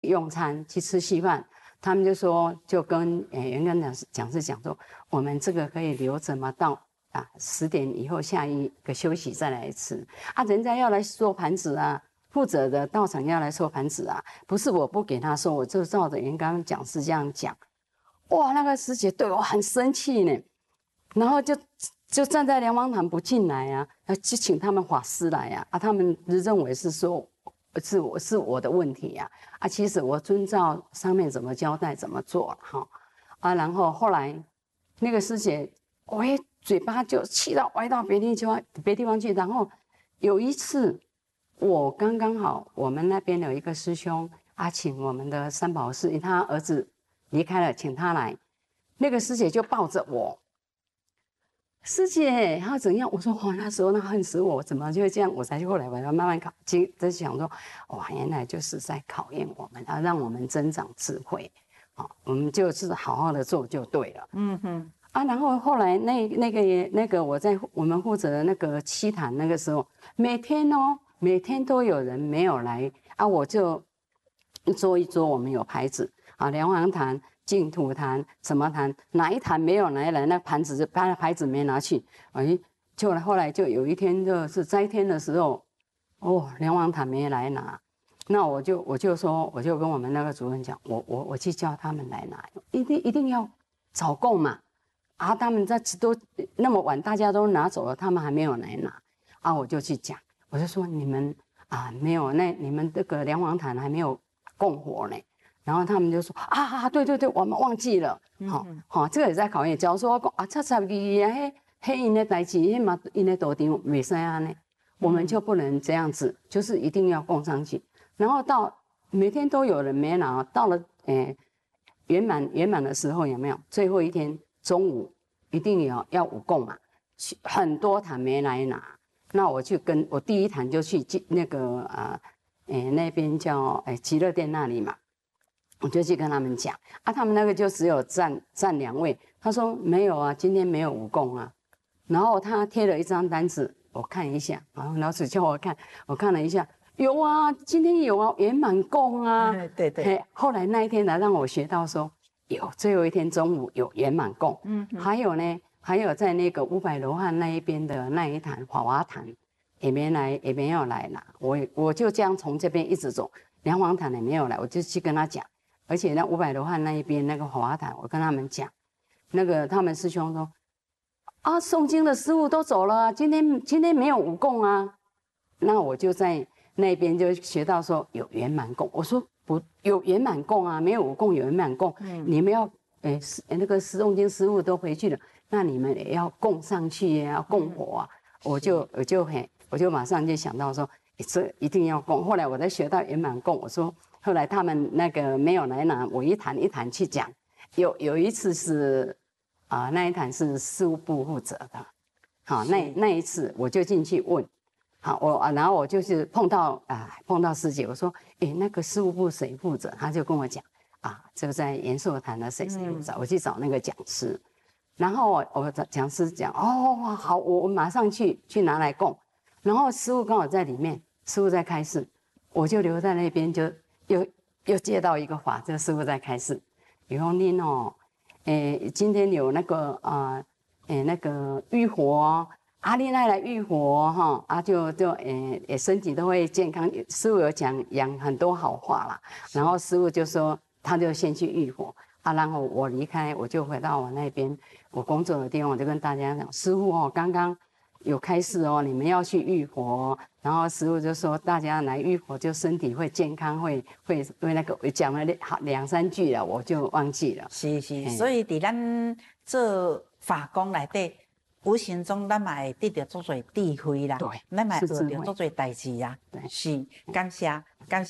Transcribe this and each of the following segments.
用餐去吃稀饭，他们就说就跟员工讲师讲说，我们这个可以留着嘛，到10点以后下一个休息再来吃啊，人家要来收盘子啊。负责的到场要来收盘子啊，不是我不给他收，我就照着员工讲师这样讲。哇，那个师姐对我很生气呢，然后就站在梁王堂不进来啊，就请他们法师来啊，他们认为是说是我的问题啊，其实我遵照上面怎么交代怎么做哈然后后来那个师姐嘴巴就气到歪到别地方去，然后有一次。我刚好，我们那边有一个师兄请我们的三宝师，他儿子离开了，请他来。那个师姐就抱着我，师姐她怎样？我说那时候那恨死我，怎么就会这样？我才后来把它慢慢在想说，原来就是在考验我们，让我们增长智慧。我们就是好好的做就对了。然后后来那个我们负责的那个七坛那个时候，每天都有人没有来我就桌一桌，我们有牌子梁王坛、净土坛、什么坛，哪一坛没有来，那牌子没拿去，就后来就有一天就是斋天的时候，梁王坛没来拿，那我就跟我们那个主任讲，我去叫他们来拿，一定要早供嘛，他们都那么晚，大家都拿走了，他们还没有来拿我就去讲。我就说你们没有，那你们这个梁王坛还没有供火呢，然后他们就说对，我们忘记了，这个也在考验。假如说我讲72迄因的代志，迄嘛因的道场袂使安呢，我们就不能这样子，就是一定要供上去。然后到每天都有人没拿，到了圆满的时候有没有？最后一天中午一定要午供嘛，很多坛没来拿。那我第一坛就去那个那边叫极乐殿那里嘛，我就去跟他们讲他们那个就只有站2位，他说没有啊，今天没有午供啊，然后他贴了一张单子，我看一下，然后老师叫我看，我看了一下，有啊，今天有啊，圆满供啊，对，后来那一天来让我学到说有，最后一天中午有圆满供，还有呢。还有在那个500罗汉那一边的那一坛法华坛也没有来拿，我就这样从这边一直走，梁王坛也没有来，我就去跟他讲，而且那500罗汉那一边那个法华坛，我跟他们讲，那个他们师兄说诵经的师父都走了，今天没有午供啊，那我就在那边就学到说有圆满供，我说不有圆满供啊，没有午供有圆满供，你们要那个诵经师父都回去了。那你们也要供上去要供火我就马上就想到说，这一定要供。后来我在学到圆满供，我说后来他们那个没有来拿，我一坛一坛去讲。有一次是那一坛是事务部负责的，那一次我就进去问，然后我就是碰到师姐，我说那个事务部谁负责？他就跟我讲就在延寿坛的谁负责，我去找那个讲师。然后我讲师讲好，我马上去拿来供，然后师父刚好在里面，师父在开示，我就留在那边，就又接到一个法，这个师父在开示，有说您今天有那个那个浴火你来浴火就身体都会健康，师父有讲很多好话啦，然后师父就说他就先去浴火。然后我离开，我就回到我那边我工作的地方，我就跟大家讲，师父刚刚有开示你们要去浴火然后师父就说大家来浴火就身体会健康，会那个讲了2、3句了，我就忘记了。 是，所以在咱做法工内底，无形中咱嘛会得到足多智慧啦，咱嘛会做到足多代志啊。是，感谢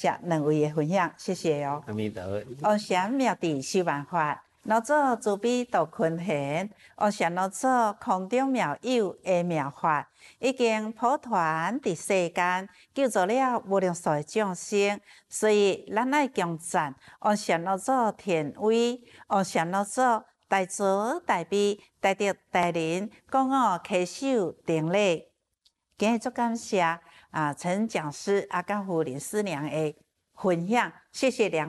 2位的分享，谢谢哦。 阿弥陀佛。 王禅妙智修万法，老祖慈悲度群贤，王禅老祖空中妙有的妙法，已经普传伫世间，救助了无量数的众生。所以咱爱强赞王禅老祖天威，王禅老祖大慈大悲，大德大仁，讲稽首定礼。今日足感谢陈讲师甲夫人师娘的分享，谢谢2位。